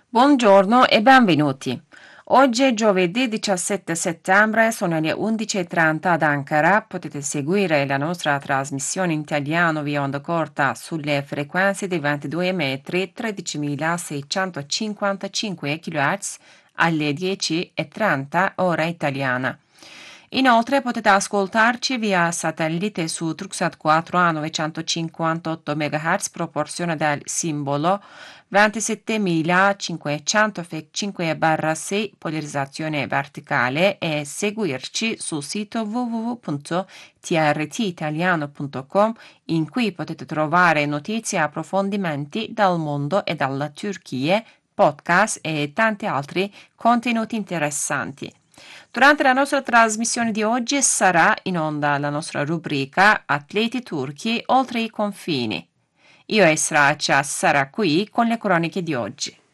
Buongiorno e benvenuti. Oggi è giovedì 17 settembre, sono le 11:30 ad Ankara. Potete seguire la nostra trasmissione in italiano via onda corta sulle frequenze dei 22 metri 13.655 kHz alle 10:30 ora italiana. Inoltre potete ascoltarci via satellite su Truxat 4 a 958 MHz, proporzione del simbolo 27505/6, polarizzazione verticale, e seguirci sul sito www.trtitaliano.com, in cui potete trovare notizie e approfondimenti dal mondo e dalla Turchia, podcast e tanti altri contenuti interessanti. Durante la nostra trasmissione di oggi sarà in onda la nostra rubrica Atleti turchi oltre i confini. Io e Sracia sarà qui con le croniche di oggi.